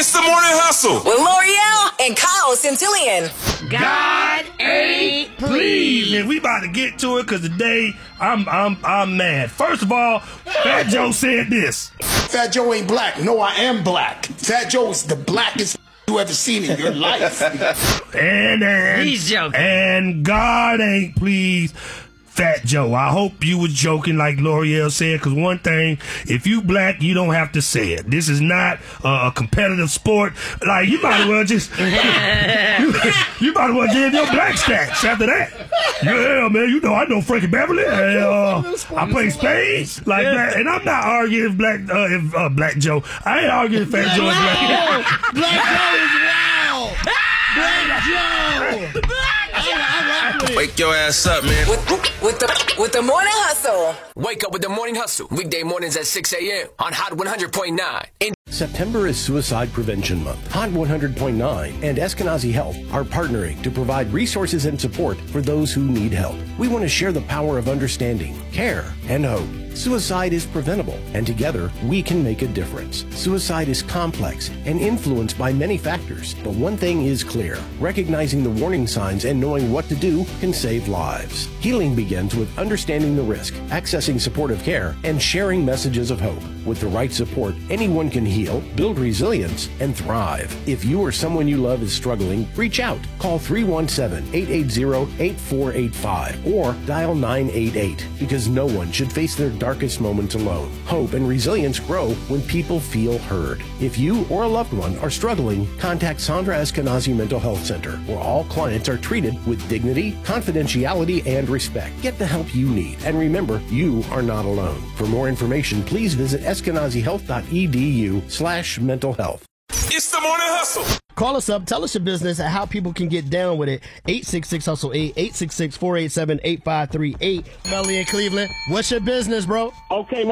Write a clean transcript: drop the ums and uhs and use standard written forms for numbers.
It's the Morning Hustle with L'Oreal and Kyle Centillion. God ain't pleased. And we about to get to it because today I'm mad. First of all, Fat Joe said this. Fat Joe ain't black. No, I am black. Fat Joe is the blackest you ever seen in your life. And He's joking. And God ain't pleased. Fat Joe, I hope you was joking like L'Oreal said, because one thing, if you black, you don't have to say it. This is not a competitive sport. Like, you might as well just, you might as well give your black stats after that. Yeah, man, you know, I know Frankie Beverly. I play spades like that. And I'm not arguing if Black Joe. I ain't arguing Fat Joe is black. Black Joe is wild. Black Joe. Wake your ass up, man. With the Morning Hustle. Wake up with the Morning Hustle. Weekday mornings at 6 a.m. on Hot 100.9. September is Suicide Prevention Month. Hot 100.9 and Eskenazi Health are partnering to provide resources and support for those who need help. We want to share the power of understanding, care, and hope. Suicide is preventable, and together we can make a difference. Suicide is complex and influenced by many factors, but one thing is clear. Recognizing the warning signs and knowing what to do can save lives. Healing begins with understanding the risk, accessing supportive care, and sharing messages of hope. With the right support, anyone can heal, build resilience, and thrive. If you or someone you love is struggling, reach out. Call 317-880-8485 or dial 988 because no one should face their darkest moments alone. Hope and resilience grow when people feel heard. If you or a loved one are struggling, contact Sandra Eskenazi Mental Health Center, where all clients are treated with dignity, confidentiality, and respect. Get the help you need. And remember, you are not alone. For more information, please visit eskenazihealth.edu/mental health. It's the Morning Hustle. Call us up. Tell us your business and how people can get down with it. 866-HUSTLE-8, 866-487-8538. Melly in Cleveland. What's your business, bro? Okay,